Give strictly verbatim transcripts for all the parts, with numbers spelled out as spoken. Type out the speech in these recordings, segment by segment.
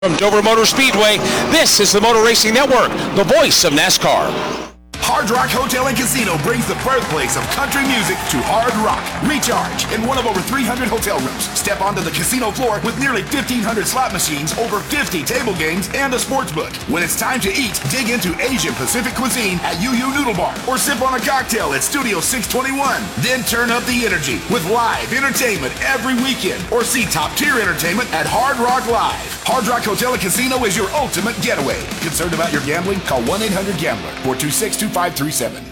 From Dover Motor Speedway, this is the Motor Racing Network, the voice of NASCAR. Hard Rock Hotel and Casino brings the birthplace of country music to Hard Rock. Recharge in one of over three hundred hotel rooms. Step onto the casino floor with nearly fifteen hundred slot machines, over fifty table games, and a sports book. When it's time to eat, dig into Asian Pacific cuisine at Yu Yu Noodle Bar or sip on a cocktail at Studio six twenty-one. Then turn up the energy with live entertainment every weekend or see top-tier entertainment at Hard Rock Live. Hard Rock Hotel and Casino is your ultimate getaway. Concerned about your gambling? Call one eight hundred gambler, four two six, two five three seven.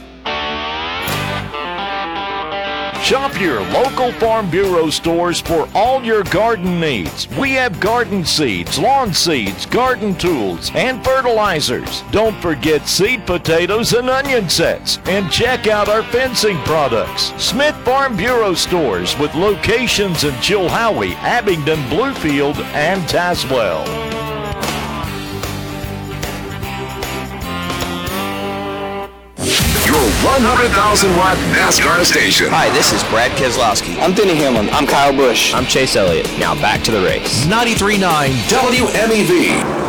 Shop your local Farm Bureau stores for all your garden needs. We have garden seeds, lawn seeds, garden tools, and fertilizers. Don't forget seed potatoes and onion sets. And check out our fencing products. Smith Farm Bureau stores with locations in Chilhowie, Abingdon, Bluefield, and Tazewell. one hundred thousand watt NASCAR station. Hi, this is Brad Keselowski. I'm Denny Hamlin. I'm Kyle Busch. I'm Chase Elliott. Now back to the race. ninety-three point nine W M E V.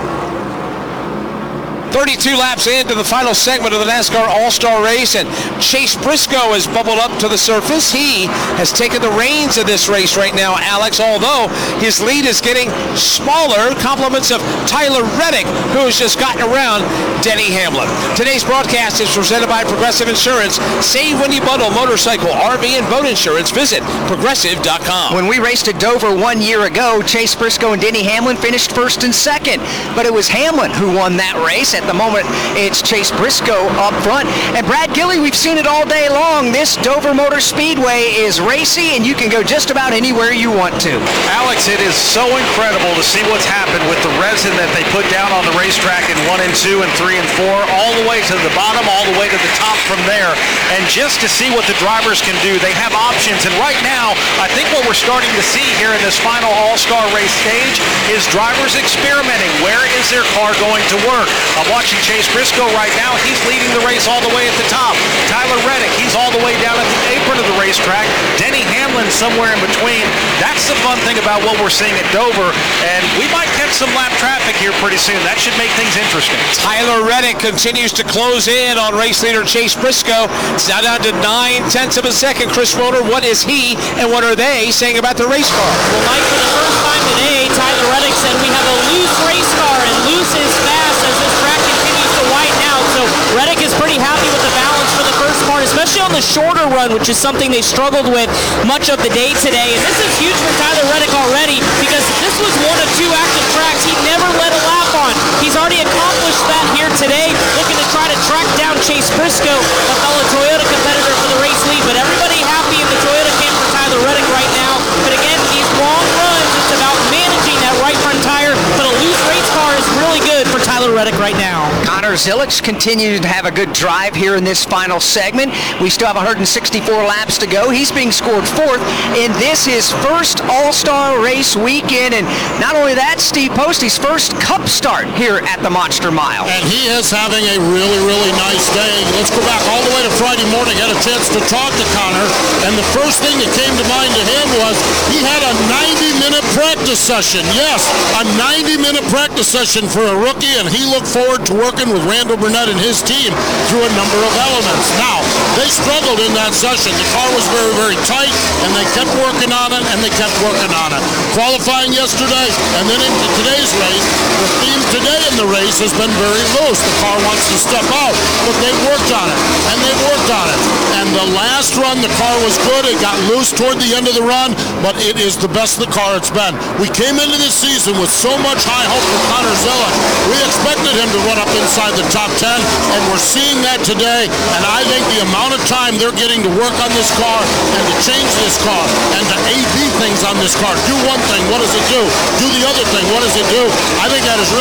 thirty-two laps into the final segment of the NASCAR All-Star Race, and Chase Briscoe has bubbled up to the surface. He has taken the reins of this race right now, Alex, although his lead is getting smaller. Compliments of Tyler Reddick, who has just gotten around Denny Hamlin. Today's broadcast is presented by Progressive Insurance. Save when you bundle motorcycle, R V, and boat insurance. Visit progressive dot com. When we raced at Dover one year ago, Chase Briscoe and Denny Hamlin finished first and second, but it was Hamlin who won that race. At the moment, it's Chase Briscoe up front. And Brad Gilly, we've seen it all day long. This Dover Motor Speedway is racy, and you can go just about anywhere you want to. Alex, it is so incredible to see what's happened with the resin that they put down on the racetrack in one and two and three and four, all the way to the bottom, all the way to the top from there. And just to see what the drivers can do, they have options. And right now, I think what we're starting to see here in this final All-Star race stage is drivers experimenting. Where is their car going to work? I'm watching Chase Briscoe right now. He's leading the race all the way at the top. Tyler Reddick, he's all the way down at the apron of the racetrack. Denny Hamlin somewhere in between. That's the fun thing about what we're seeing at Dover, and we might catch some lap traffic here pretty soon. That should make things interesting. Tyler Reddick continues to close in on race leader Chase Briscoe. It's now down to nine tenths of a second. Chris Roder, what is he and what are they saying about the race car? Well, Mike, for the first time today, Tyler Reddick said we have a loose race car, and loose is fast as this track continues to widen out. So Reddick is pretty happy with the balance for the first part, especially on the shorter run, which is something they struggled with much of the day today. And this is huge for Tyler Reddick already, because this was one of two active tracks he never led a lap on. He's already accomplished that here today, looking to try to track down Chase Briscoe, a fellow Toyota competitor for the race lead. But everybody happy in the Toyota camp for Tyler Reddick right now. But again, these long runs, it's about managing that right front tire. But a loose race car is really good for Tyler Reddick right now. Connor Zilisch continues to have a good drive here in this final segment. We still have one hundred sixty-four laps to go. He's being scored fourth in this his first All-Star race weekend. And not only that, Steve Post's first Cup start here at the Monster Mile. And he is having a really, really nice day. Let's go back all the way to Friday morning. Had a chance to talk to Connor, and the first thing that came to mind to him was he had a ninety minute practice session. Yes, a ninety minute practice session for a rookie, and he looked forward to working with Randall Burnett and his team through a number of elements. Now, they struggled in that session. The car was very, very tight, and they kept working on it, and they kept working on it. Qualifying yesterday, and then into today's race, the theme today in the race has been very loose. The car wants to step out, but they've worked on it, and they've worked on it. And the last run, the car was good. It got loose toward the end of the run, but it is the best the car it's been. We came into this season with so much high hope for Connor Zilisch. We expected him to run up inside the top ten, and we're seeing that today. And I think the amount of time they're getting to work on this car and to change this car and to A B things on this car. Do one thing, what does it do? Do the other thing, what does it do? I think that has really helped this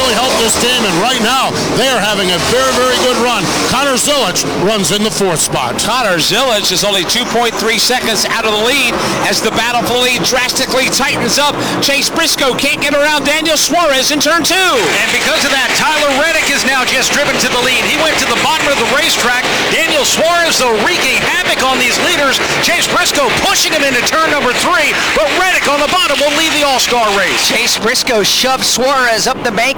this team, and right now they are having a very, very good run. Connor Zilic runs in the fourth spot. Connor Zilic is only two point three seconds out of the lead as the battle for the lead drastically tightens up. Chase Briscoe can't get around Daniel Suarez in turn two. And because of that, Tyler Reddick is now just driven to the lead. He went to the bottom of the racetrack. Daniel Suarez, though, wreaking havoc on these leaders. Chase Briscoe pushing him into turn number three, but Reddick on the bottom will lead the All-Star race. Chase Briscoe shoved Suarez up the bank